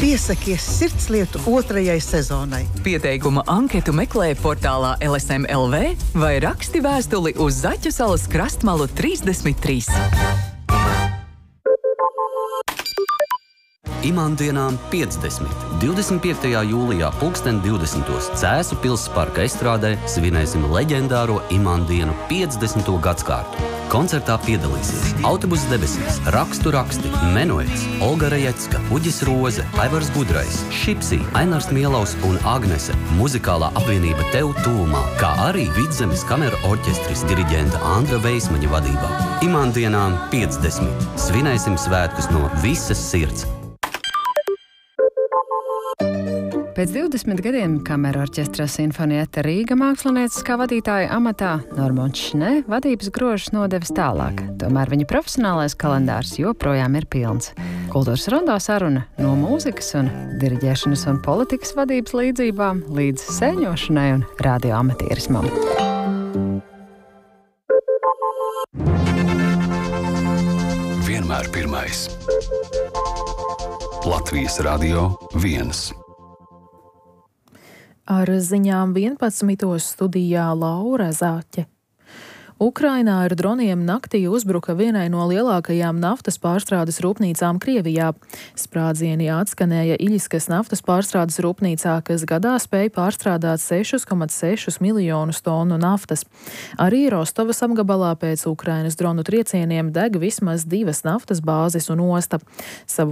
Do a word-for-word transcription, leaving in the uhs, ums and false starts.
Piesakies sirdslietu otrajai sezonai. Pieteikuma anketu meklē portālā L S M L V vai raksti vēstuli uz Zaķu salas krastmalu trīsdesmit trīs. Imandienām piecdesmit. divdesmit piektajā jūlijā pulksten divdesmitos Cēsu pils parka estrādē svinēsim leģendāro Imandienu piecdesmito gadskārtu. Koncertā piedalīsies Autobus debesīs, Rakstu raksti, Menuets, Olga Rejecka, Uģis Roze, Aivars Gudrais, Šipsī, Ainars Mielaus un Agnese, muzikālā apvienība Tev tūmā, kā arī Vidzemes kameru orķestris diriģenta Andra Veismaņa vadībā. Imandienām piecdesmit. Svinēsim svētkus no visas sirds. Pēc divdesmit gadiem kameru orķestra Sinfonieta Rīga mākslinieckā vadītāja amatā Normons Šnē vadības grožus nodevis tālāk. Tomēr viņa profesionālais kalendārs joprojām ir pilns. Kultūras rondo saruna no mūzikas un diriģēšanas un politikas vadības līdzībām līdz sēņošanai un radioamatierismam. Vienmēr pirmais. Latvijas radio viens. Ar ziņām vienpadsmitos studijā Laura Zāķe. Ukrainā ar droniem naktī uzbruka vienai no lielākajām naftas pārstrādes rūpnīcām Krievijā. Sprādzieni atskanēja Iļiskas naftas pārstrādes rūpnīcā, kas gadā spēja pārstrādāt sešus komats sešus miljonus tonu naftas. Arī Rostovas apgabalā pēc Ukrainas dronu triecieniem deg vismaz divas naftas bāzes un osta. Savu